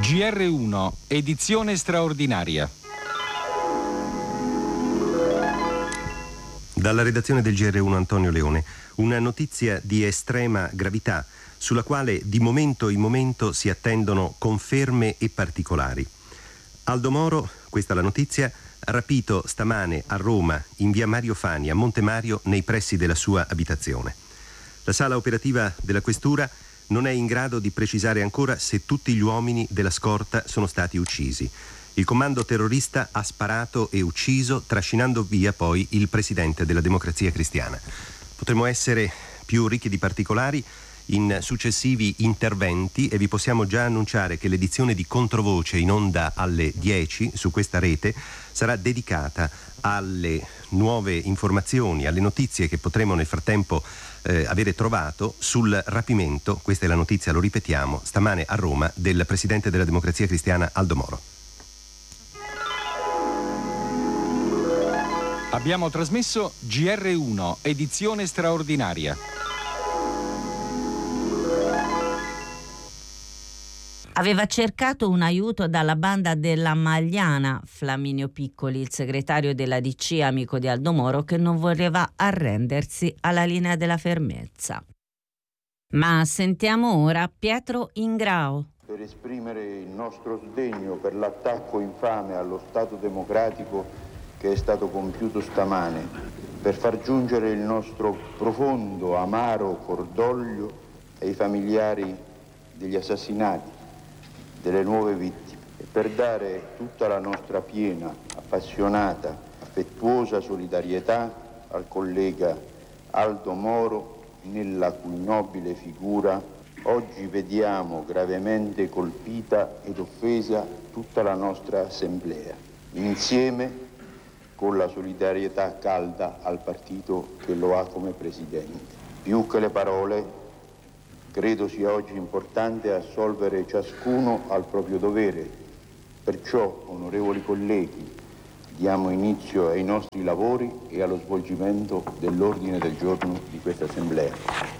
GR1, edizione straordinaria. Dalla redazione del GR1 Antonio Leone, una notizia di estrema gravità sulla quale di momento in momento si attendono conferme e particolari. Aldo Moro, questa è la notizia, rapito stamane a Roma in via Mario Fani a Monte Mario nei pressi della sua abitazione. La sala operativa della questura non è in grado di precisare ancora se tutti gli uomini della scorta sono stati uccisi. Il comando terrorista ha sparato e ucciso, trascinando via poi il presidente della Democrazia Cristiana. Potremmo essere più ricchi di particolari in successivi interventi e vi possiamo già annunciare che l'edizione di Controvoce in onda alle 10 su questa rete sarà dedicata alle nuove informazioni, alle notizie che potremo nel frattempo avere trovato sul rapimento, questa è la notizia, lo ripetiamo, stamane a Roma del presidente della Democrazia Cristiana Aldo Moro. Abbiamo trasmesso GR1, edizione straordinaria. Aveva cercato un aiuto dalla banda della Magliana, Flaminio Piccoli, il segretario della DC, amico di Aldo Moro, che non voleva arrendersi alla linea della fermezza. Ma sentiamo ora Pietro Ingrao. Per esprimere il nostro sdegno per l'attacco infame allo Stato democratico che è stato compiuto stamane, per far giungere il nostro profondo, amaro cordoglio ai familiari degli assassinati, delle nuove vittime, e per dare tutta la nostra piena, appassionata, affettuosa solidarietà al collega Aldo Moro, nella cui nobile figura oggi vediamo gravemente colpita ed offesa tutta la nostra Assemblea, insieme con la solidarietà calda al partito che lo ha come presidente. Più che le parole, credo sia oggi importante assolvere ciascuno al proprio dovere. Perciò, onorevoli colleghi, diamo inizio ai nostri lavori e allo svolgimento dell'ordine del giorno di questa Assemblea.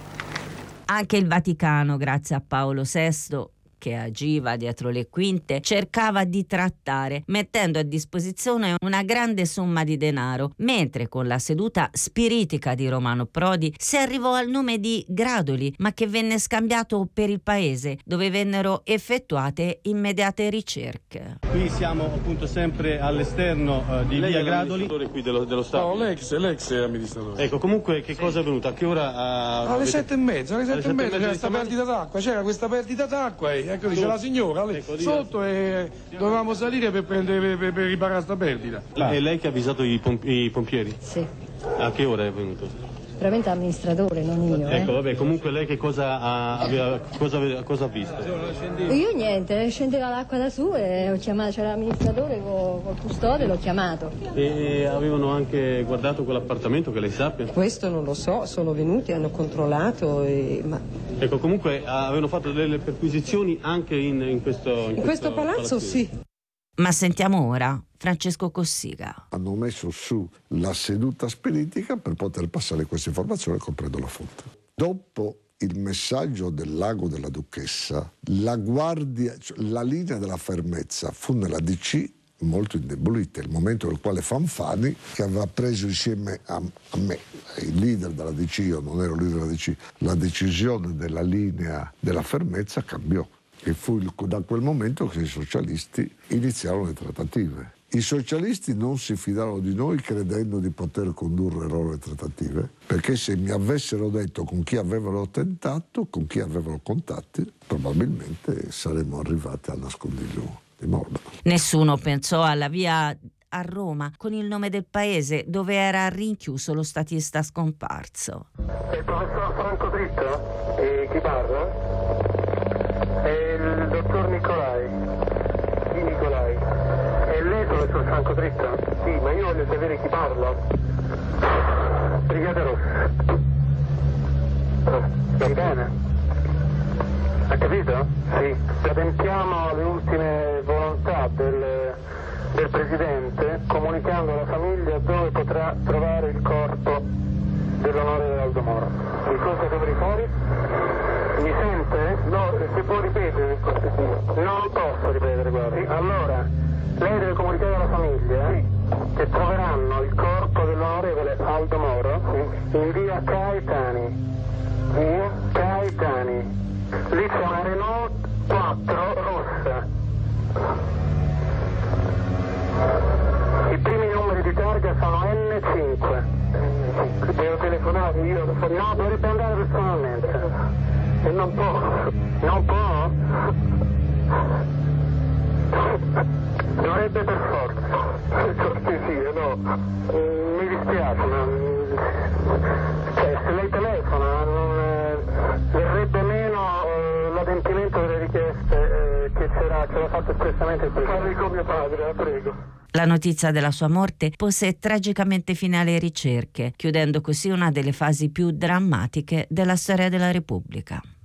Anche il Vaticano, grazie a Paolo VI, che agiva dietro le quinte, cercava di trattare, mettendo a disposizione una grande somma di denaro, mentre con la seduta spiritica di Romano Prodi si arrivò al nome di Gradoli, ma che venne scambiato per il paese, dove vennero effettuate immediate ricerche. Qui siamo appunto sempre all'esterno di via Gradoli. Qui dello Stato. No, l'ex amministratore. Ecco, comunque che cosa è avvenuto? A che ora? Alle 7:30, c'era questa perdita d'acqua, ecco, dice la signora, sotto e dovevamo salire per riparare sta perdita. E lei che ha avvisato i pompieri? Sì. A che ora è venuto? Veramente amministratore, non io. Ecco, vabbè, comunque lei che cosa ha visto? Io niente, scendeva l'acqua da su e ho chiamato, c'era l'amministratore col custode, l'ho chiamato. E avevano anche guardato quell'appartamento, che lei sappia? Questo non lo so, sono venuti, hanno controllato ma... Ecco, comunque avevano fatto delle perquisizioni anche in questo palazzo, sì. Ma sentiamo ora Francesco Cossiga. Hanno messo su la seduta spiritica per poter passare questa informazione comprendo la fonte. Dopo il messaggio del lago della Duchessa, la guardia, la linea della fermezza fu nella DC molto indebolita, il momento nel quale Fanfani, che aveva preso insieme a me, il leader della DC, io non ero leader della DC, la decisione della linea della fermezza cambiò. E fu da quel momento che i socialisti iniziarono le trattative. I socialisti non si fidarono di noi credendo di poter condurre loro le trattative, perché se mi avessero detto con chi avevano tentato, con chi avevano contatti, probabilmente saremmo arrivati al nascondiglio di Morba. Nessuno pensò alla via a Roma con il nome del paese dove era rinchiuso lo statista scomparso. È il professor Franco Dritto? E chi parla? È il dottor Nicolai. Chi Nicolai? È lei, professor Franco Dritto? Sì, ma io voglio sapere chi parla. Brigata Rossa. Va bene? Ha capito? Sì. Adempiamo alle ultime volontà del Presidente, comunicando alla famiglia dove potrà trovare il corpo dell'onore Aldo Moro. Il cosa fuori fuori? Mi sente? No, se può ripetere per cortesia. Non posso ripetere. No, dovrebbe andare personalmente. E non può? Dovrebbe per forza. Cortesia, no. Mi dispiace, ma... se lei telefona, verrebbe meno l'adempimento delle richieste che ce l'ha fatto espressamente il Presidente. Parli con mio padre, la prego. La notizia della sua morte pose tragicamente fine alle ricerche, chiudendo così una delle fasi più drammatiche della storia della Repubblica.